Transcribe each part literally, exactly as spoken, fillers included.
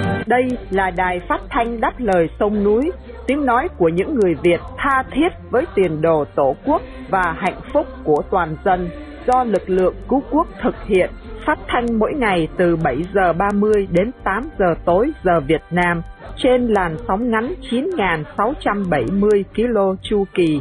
Đây là đài phát thanh đáp lời sông núi, tiếng nói của những người Việt tha thiết với tiền đồ Tổ quốc và hạnh phúc của toàn dân, do lực lượng cứu quốc thực hiện, phát thanh mỗi ngày từ bảy giờ ba mươi đến tám giờ tối giờ Việt Nam trên làn sóng ngắn chín nghìn sáu trăm bảy mươi ki lô chu kỳ.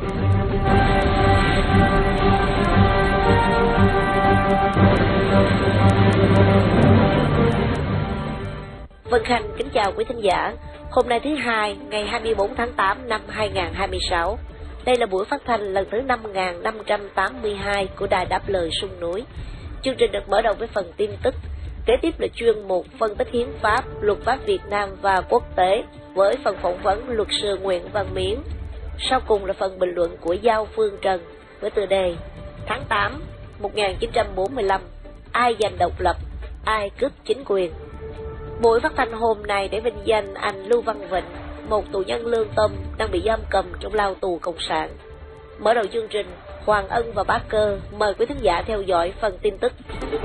Vân Khanh kính chào quý thính giả. Hôm nay thứ hai, ngày hai mươi bốn tháng tám năm hai nghìn không trăm hai mươi sáu. Đây là buổi phát thanh lần thứ năm nghìn năm trăm tám mươi hai của Đài Đáp lời sông núi. Chương trình được mở đầu với phần tin tức, kế tiếp là chuyên mục phân tích hiến pháp, luật pháp Việt Nam và quốc tế với phần phỏng vấn luật sư Nguyễn Văn Miến. Sau cùng là phần bình luận của Giao Phương Trần với tựa đề Tháng tám một nghìn chín trăm bốn mươi lăm, ai giành độc lập, ai cướp chính quyền. Buổi phát thanh hôm nay để vinh danh anh Lưu Văn Vịnh, một tù nhân lương tâm đang bị giam cầm trong lao tù cộng sản. Mở đầu chương trình, Hoàng Ân và Bá Cơ mời quý thính giả theo dõi phần tin tức.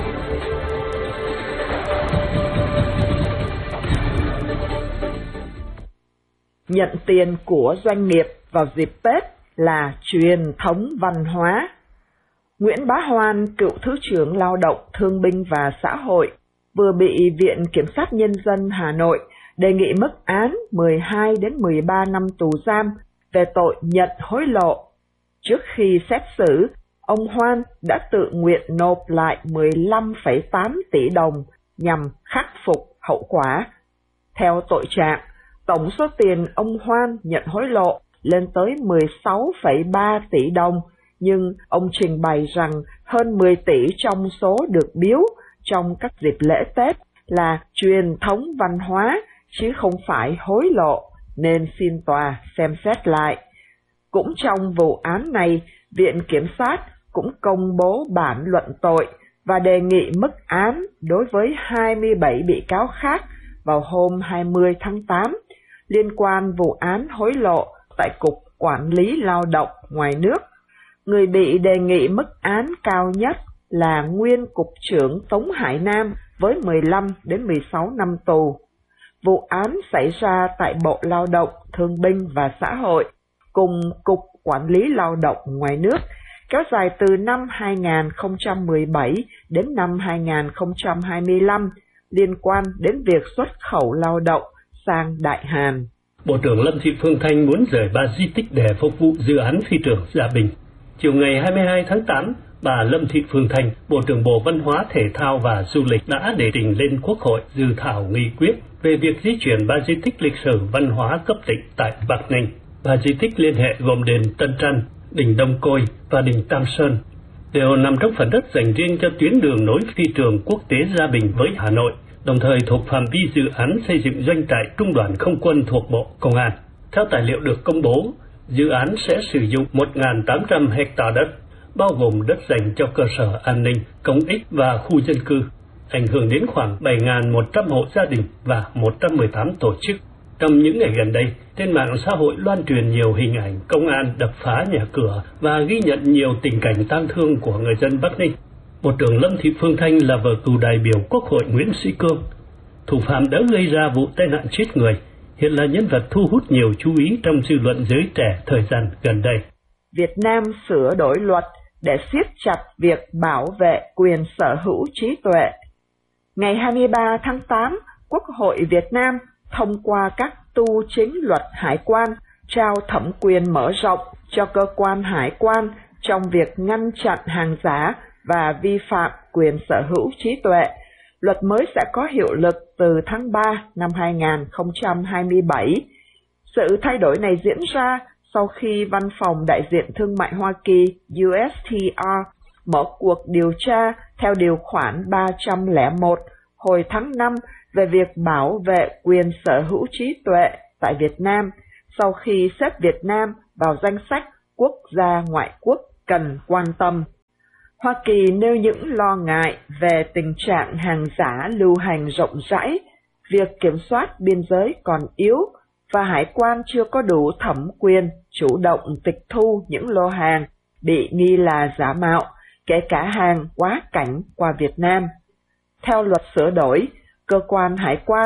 Nhận tiền của doanh nghiệp vào dịp Tết là truyền thống văn hóa. Nguyễn Bá Hoan, cựu Thứ trưởng Lao động, Thương binh và Xã hội, vừa bị Viện Kiểm sát Nhân dân Hà Nội đề nghị mức án mười hai đến mười ba năm tù giam về tội nhận hối lộ. Trước khi xét xử, ông Hoan đã tự nguyện nộp lại mười lăm phẩy tám tỷ đồng nhằm khắc phục hậu quả. Theo tội trạng, tổng số tiền ông Hoan nhận hối lộ lên tới mười sáu phẩy ba tỷ đồng, nhưng ông trình bày rằng hơn mười tỷ trong số được biếu trong các dịp lễ Tết là truyền thống văn hóa chứ không phải hối lộ, nên xin tòa xem xét lại. Cũng trong vụ án này, Viện Kiểm sát cũng công bố bản luận tội và đề nghị mức án đối với hai mươi bảy bị cáo khác vào hôm hai mươi tháng tám liên quan vụ án hối lộ tại Cục Quản lý Lao động ngoài nước. Người bị đề nghị mức án cao nhất là nguyên Cục trưởng Tống Hải Nam với mười lăm đến mười sáu năm tù. Vụ án xảy ra tại Bộ Lao động, Thương binh và Xã hội cùng Cục Quản lý Lao động ngoài nước, kéo dài từ năm hai nghìn không trăm mười bảy đến năm hai nghìn không trăm hai mươi lăm, liên quan đến việc xuất khẩu lao động sang Đại Hàn. Bộ trưởng Lâm Thị Phương Thanh muốn rời ba di tích để phục vụ dự án phi trường Gia Bình. Chiều ngày hai mươi hai tháng tám, bà Lâm Thị Phương Thanh, Bộ trưởng Bộ Văn hóa, Thể thao và Du lịch đã đề trình lên Quốc hội dự thảo nghị quyết về việc di chuyển ba di tích lịch sử văn hóa cấp tỉnh tại Bắc Ninh. Ba di tích liên hệ gồm đền Tân Trăn, đỉnh Đông Côi và đỉnh Tam Sơn, đều nằm trong phần đất dành riêng cho tuyến đường nối phi trường quốc tế Gia Bình với Hà Nội, đồng thời thuộc phạm vi dự án xây dựng doanh trại Trung đoàn Không quân thuộc Bộ Công an. Theo tài liệu được công bố, dự án sẽ sử dụng một nghìn tám trăm hectare đất, bao gồm đất dành cho cơ sở an ninh, công ích và khu dân cư, ảnh hưởng đến khoảng bảy nghìn một trăm hộ gia đình và một trăm mười tám tổ chức. Trong những ngày gần đây, trên mạng xã hội loan truyền nhiều hình ảnh công an đập phá nhà cửa và ghi nhận nhiều tình cảnh tang thương của người dân Bắc Ninh. Bộ trưởng Lâm Thị Phương Thanh là vợ cựu đại biểu Quốc hội Nguyễn Sĩ Cương, thủ phạm đã gây ra vụ tai nạn chết người, hiện là nhân vật thu hút nhiều chú ý trong dư luận giới trẻ thời gian gần đây. Việt Nam sửa đổi luật để siết chặt việc bảo vệ quyền sở hữu trí tuệ. Ngày hai mươi ba tháng tám, Quốc hội Việt Nam thông qua các tu chính luật hải quan, trao thẩm quyền mở rộng cho cơ quan hải quan trong việc ngăn chặn hàng giả và vi phạm quyền sở hữu trí tuệ. Luật mới sẽ có hiệu lực từ tháng ba năm hai nghìn không trăm hai mươi bảy. Sự thay đổi này diễn ra sau khi Văn phòng Đại diện Thương mại Hoa Kỳ U S T R mở cuộc điều tra theo điều khoản ba trăm lẻ một hồi tháng năm về việc bảo vệ quyền sở hữu trí tuệ tại Việt Nam, sau khi xếp Việt Nam vào danh sách quốc gia ngoại quốc cần quan tâm. Hoa Kỳ nêu những lo ngại về tình trạng hàng giả lưu hành rộng rãi, việc kiểm soát biên giới còn yếu và hải quan chưa có đủ thẩm quyền chủ động tịch thu những lô hàng bị nghi là giả mạo, kể cả hàng quá cảnh qua Việt Nam. Theo luật sửa đổi, cơ quan hải quan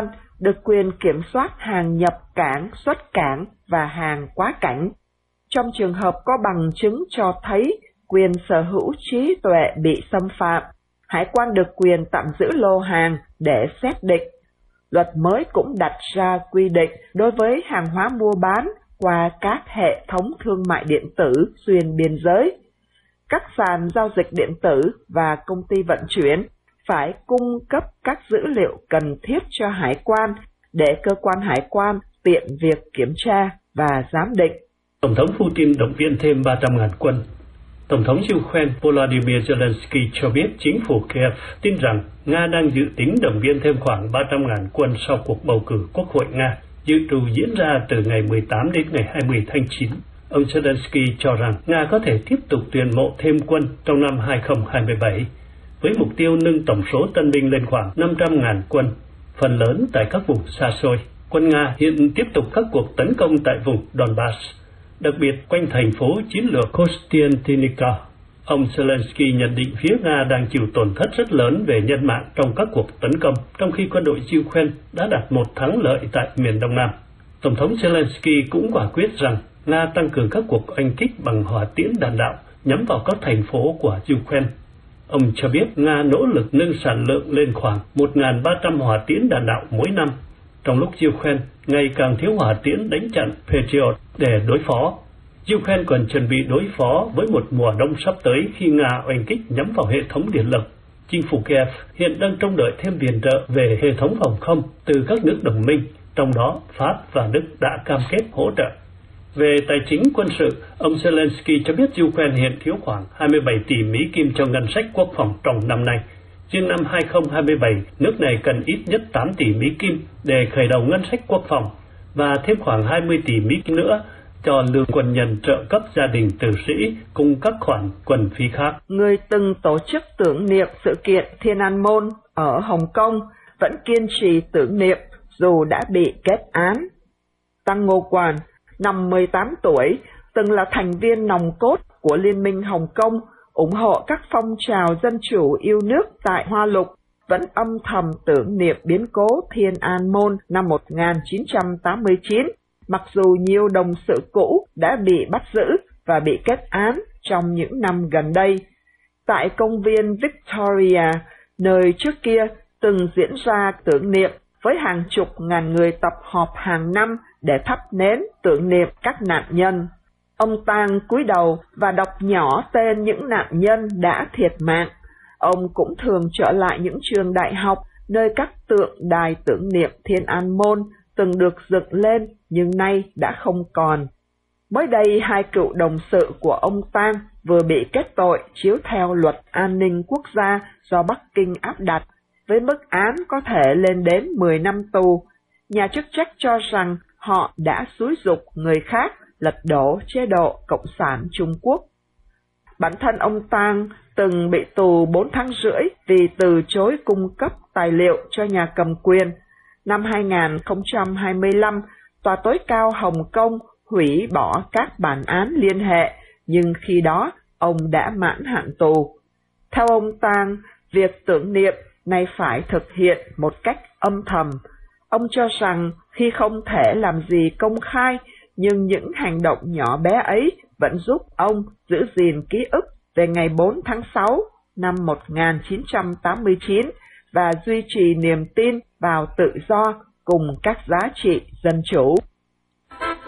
được quyền kiểm soát hàng nhập cảng, xuất cảng và hàng quá cảnh. Trong trường hợp có bằng chứng cho thấy quyền sở hữu trí tuệ bị xâm phạm, hải quan được quyền tạm giữ lô hàng để xét định. Luật mới cũng đặt ra quy định đối với hàng hóa mua bán qua các hệ thống thương mại điện tử xuyên biên giới. Các sàn giao dịch điện tử và công ty vận chuyển phải cung cấp các dữ liệu cần thiết cho hải quan để cơ quan hải quan tiện việc kiểm tra và giám định. Tổng thống Putin động viên thêm ba trăm nghìn quân. Tổng thống Ukraine Volodymyr Zelensky cho biết chính phủ Kiev tin rằng Nga đang dự tính động viên thêm khoảng ba trăm nghìn quân sau cuộc bầu cử Quốc hội Nga, dự trù diễn ra từ ngày mười tám đến ngày hai mươi tháng chín. Ông Zelensky cho rằng Nga có thể tiếp tục tuyển mộ thêm quân trong năm hai không hai bảy, với mục tiêu nâng tổng số tân binh lên khoảng năm trăm nghìn quân, phần lớn tại các vùng xa xôi. Quân Nga hiện tiếp tục các cuộc tấn công tại vùng Donbass, đặc biệt quanh thành phố chiến lược Kostiantynivka. Ông Zelensky nhận định phía Nga đang chịu tổn thất rất lớn về nhân mạng trong các cuộc tấn công, trong khi quân đội Ukraine đã đạt một thắng lợi tại miền Đông Nam. Tổng thống Zelensky cũng quả quyết rằng Nga tăng cường các cuộc oanh kích bằng hỏa tiễn đạn đạo nhắm vào các thành phố của Ukraine. Ông cho biết Nga nỗ lực nâng sản lượng lên khoảng một nghìn ba trăm hỏa tiễn đạn đạo mỗi năm, trong lúc Ukraine ngày càng thiếu hỏa tiễn đánh chặn Patriot để đối phó. Ukraine còn chuẩn bị đối phó với một mùa đông sắp tới khi Nga oanh kích nhắm vào hệ thống điện lực. Chính phủ Kiev hiện đang trông đợi thêm viện trợ về hệ thống phòng không từ các nước đồng minh, trong đó Pháp và Đức đã cam kết hỗ trợ. Về tài chính quân sự, ông Zelensky cho biết Ukraine hiện thiếu khoảng hai mươi bảy tỷ Mỹ Kim cho ngân sách quốc phòng trong năm nay. Riêng năm hai không hai bảy, nước này cần ít nhất tám tỷ Mỹ Kim để khởi đầu ngân sách quốc phòng và thêm khoảng hai mươi tỷ Mỹ Kim nữa cho lương quân nhân trợ cấp gia đình tử sĩ cùng các khoản quần phí khác. Người từng tổ chức tưởng niệm sự kiện Thiên An Môn ở Hồng Kông vẫn kiên trì tưởng niệm dù đã bị kết án. Tăng Ngô Quản, năm mười tám tuổi, từng là thành viên nòng cốt của Liên minh Hồng Kông, ủng hộ các phong trào dân chủ yêu nước tại Hoa Lục, vẫn âm thầm tưởng niệm biến cố Thiên An Môn năm một nghìn chín trăm tám mươi chín, mặc dù nhiều đồng sự cũ đã bị bắt giữ và bị kết án trong những năm gần đây. Tại công viên Victoria, nơi trước kia từng diễn ra tưởng niệm với hàng chục ngàn người tập họp hàng năm để thắp nến tưởng niệm các nạn nhân. Ông Tang cúi đầu và đọc nhỏ tên những nạn nhân đã thiệt mạng. Ông cũng thường trở lại những trường đại học nơi các tượng đài tưởng niệm Thiên An Môn từng được dựng lên nhưng nay đã không còn. Mới đây, hai cựu đồng sự của ông Tang vừa bị kết tội chiếu theo luật an ninh quốc gia do Bắc Kinh áp đặt, với mức án có thể lên đến mười năm tù. Nhà chức trách cho rằng họ đã xúi giục người khác lật đổ chế độ Cộng sản Trung Quốc. Bản thân ông Tang từng bị tù bốn tháng rưỡi vì từ chối cung cấp tài liệu cho nhà cầm quyền. Năm hai nghìn không trăm hai mươi lăm, Tòa tối cao Hồng Kông hủy bỏ các bản án liên hệ, nhưng khi đó ông đã mãn hạn tù. Theo ông Tang, việc tưởng niệm nay phải thực hiện một cách âm thầm. Ông cho rằng khi không thể làm gì công khai, nhưng những hành động nhỏ bé ấy vẫn giúp ông giữ gìn ký ức về ngày bốn tháng sáu năm một nghìn chín trăm tám mươi chín và duy trì niềm tin vào tự do cùng các giá trị dân chủ.